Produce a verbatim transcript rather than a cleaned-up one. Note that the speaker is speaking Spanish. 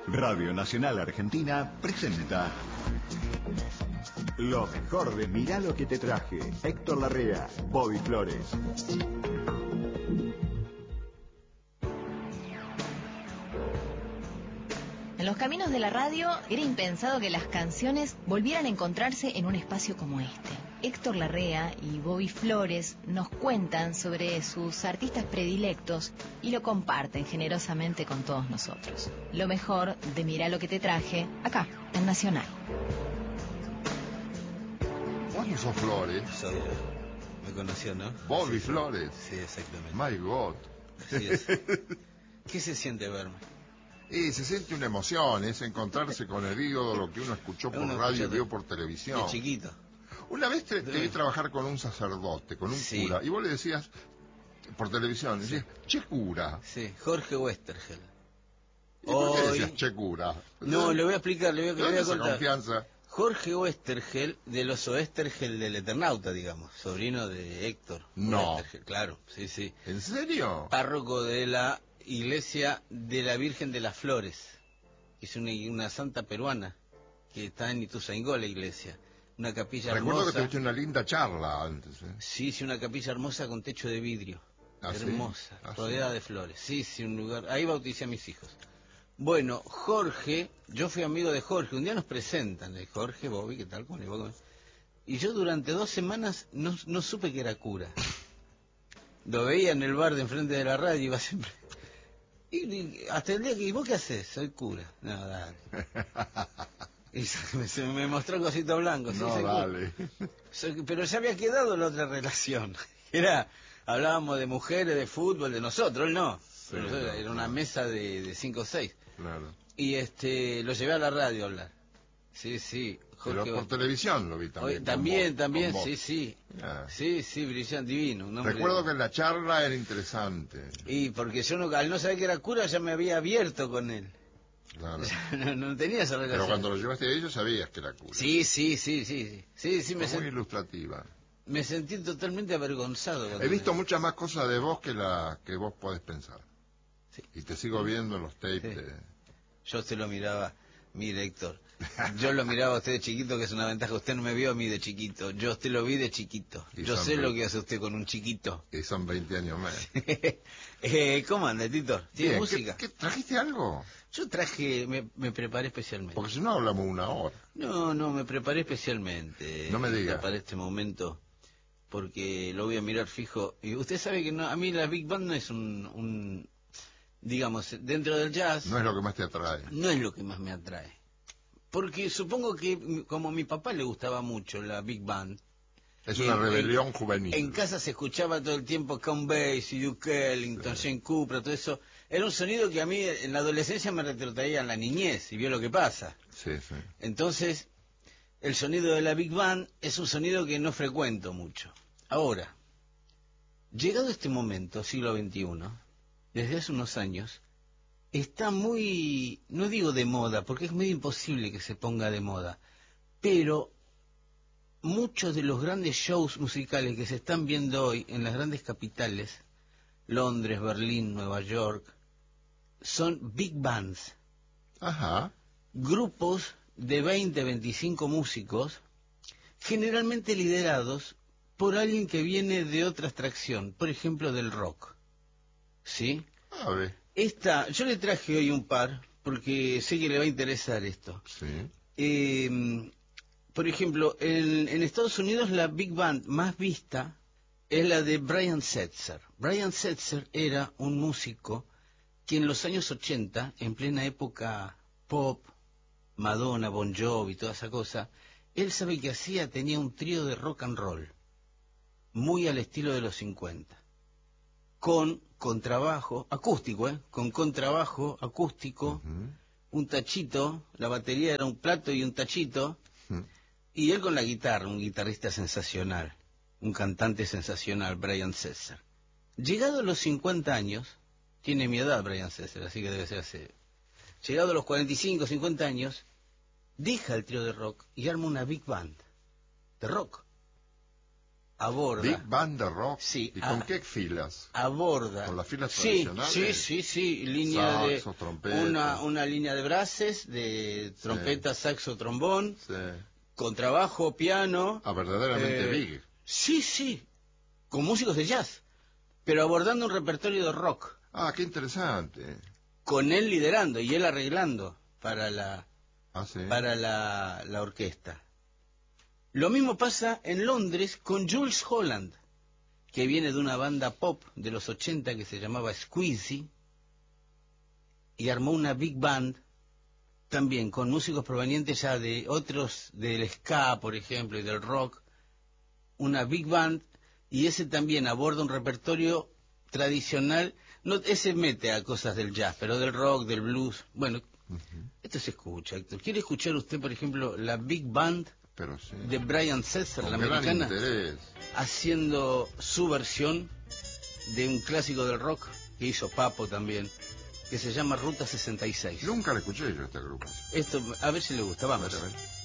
Radio Nacional Argentina presenta lo mejor de Mirá lo que te traje. Héctor Larrea, Bobby Flores. En los caminos de la radio era impensado que las canciones volvieran a encontrarse en un espacio como este. Héctor Larrea y Bobby Flores nos cuentan sobre sus artistas predilectos y lo comparten generosamente con todos nosotros. Lo mejor de Mirá lo que te traje, acá, en Nacional. ¿Vos no sos Flores? Soy yo. Me conoció, ¿no? Bobby sí, Flores. Sí, exactamente. My God. Así es. ¿Qué se siente verme? Y se siente una emoción, es encontrarse con el ídolo, lo que uno escuchó por Uno radio y escuchó vio por televisión. De chiquito. Una vez te, te vi trabajar con un sacerdote, con un Sí. cura, y vos le decías, por televisión, le decías, che cura. Sí, Jorge Westergel. ¿Y por qué Hoy... decías che cura? No, le voy a explicar, le voy a, ¿De le voy a dónde esa contar. confianza? Jorge Westergel, del oso Westergel del Eternauta, digamos, sobrino de Héctor. No. Westergel, claro, sí, sí. ¿En serio? Párroco de la iglesia de la Virgen de las Flores, que es una, una santa peruana, que está en Ituzaingó, la iglesia. Una capilla Recuerdo hermosa. que tuviste una linda charla antes, ¿eh? Sí, sí, una capilla hermosa con techo de vidrio. ¿Ah, sí? Hermosa, ¿Ah, rodeada sí? de flores. Sí, sí, un lugar. Ahí bauticé a mis hijos. Bueno, Jorge, yo fui amigo de Jorge. Un día nos presentan, eh, Jorge, Bobby, ¿qué tal? ¿Cómo le va? Y yo durante dos semanas no, no supe que era cura. Lo veía en el bar de enfrente de la radio, iba siempre. Y, y hasta el día que, ¿y vos qué haces? Soy cura. No, dale. Y se me, se me mostró cosito blanco. Sí, No, soy dale. cura. Soy- pero ya había quedado la otra relación. Era, hablábamos de mujeres, de fútbol, de nosotros, él no. Sí, Nosotros, no, era claro. una mesa de, de cinco o seis. Claro. Y este, lo llevé a la radio a hablar. Sí, sí. Pero por televisión lo vi también. Hoy- también, con vos, también, con vos. sí, sí. Ah. Sí, sí, brillante, divino. Un hombre- Recuerdo que la charla era interesante. Y porque yo no, al no saber que era cura ya me había abierto con él. Claro. no, no tenía esa relación. Pero cuando lo llevaste a ellos sabías que era cura. Sí, sí, sí, sí, sí. Sí, sí, me, Fue muy sen- ilustrativa. me sentí totalmente avergonzado. cuando He visto me- muchas más cosas de vos que la que vos podés pensar. Sí. Y te sigo viendo en los tapes. Sí. de- Yo usted lo miraba, mire Héctor, yo lo miraba a usted de chiquito, que es una ventaja, usted no me vio a mí de chiquito, yo a usted lo vi de chiquito, Y yo son sé veinte. lo que hace usted con un chiquito. que son veinte años más. eh, ¿Cómo anda, Tito? ¿Tiene Bien, música? ¿qué, qué- ¿Trajiste algo? Yo traje, me, me preparé especialmente. Porque si no hablamos una hora. No, no, me preparé especialmente. No me diga. Para este momento, porque lo voy a mirar fijo. Y usted sabe que no, a mí la Big Band no es un, un, digamos, dentro del jazz, No es lo que más te atrae. no es lo que más me atrae. Porque supongo que, como a mi papá le gustaba mucho la Big Band, Es y una en- rebelión en- juvenil. En casa se escuchaba todo el tiempo Count Basie, Duke Ellington, Shane Cooper, todo eso. Era un sonido que a mí en la adolescencia me retrotraía en la niñez, y vio lo que pasa. Sí, sí. Entonces, el sonido de la Big Band es un sonido que no frecuento mucho. Ahora, llegado este momento, siglo veintiuno, desde hace unos años, está muy, no digo de moda, porque es medio imposible que se ponga de moda, pero muchos de los grandes shows musicales que se están viendo hoy en las grandes capitales, Londres, Berlín, Nueva York, son big bands, Ajá. grupos de veinte, veinticinco músicos, generalmente liderados por alguien que viene de otra extracción, por ejemplo del rock. ¿Sí? A ver. Esta, yo le traje hoy un par, porque sé que le va a interesar esto. Sí. Eh, por ejemplo, en, en Estados Unidos la big band más vista es la de Brian Setzer. Brian Setzer era un músico que en los años ochenta, en plena época pop, Madonna, Bon Jovi, toda esa cosa, él sabe que hacía, tenía un trío de rock and roll, muy al estilo de los cincuenta, con contrabajo, acústico, ¿eh? Con contrabajo, acústico, Ujú. un tachito, la batería era un plato y un tachito, Ujú. y él con la guitarra, un guitarrista sensacional, un cantante sensacional, Brian Setzer. Llegado a los cincuenta años, tiene mi edad Brian Setzer, así que debe ser hace... Llegado a los cuarenta y cinco, cincuenta años, deja el trío de rock y arma una big band de rock. aborda... Big Band de rock. Sí, ¿Y a- con qué filas? Aborda... ¿Con las filas sí, tradicionales? Sí, sí, sí, línea Saxo, de... trompeta. Una, una línea de brases, de trompeta, saxo, trombón, Sí. contrabajo, piano... Ah, verdaderamente eh, big. Sí, sí, con músicos de jazz, pero abordando un repertorio de rock, Ah, qué interesante. con él liderando y él arreglando para la, Ah, sí. para la, la orquesta. Lo mismo pasa en Londres con Jules Holland, que viene de una banda pop de los ochenta que se llamaba Squeezy, y armó una big band también con músicos provenientes ya de otros, del ska, por ejemplo, y del rock, una big band, y ese también aborda un repertorio tradicional, no, ese mete a cosas del jazz, pero del rock, del blues. Bueno, Ujú. esto se escucha, Héctor. ¿Quiere escuchar usted, por ejemplo, la big band Pero sí. de Brian Setzer, Con la gran americana, interés. haciendo su versión de un clásico del rock que hizo Papo también, que se llama Ruta sesenta y seis? Nunca la escuché yo esta agrupación. Esto, a ver si le gusta, A vamos. ver, a ver.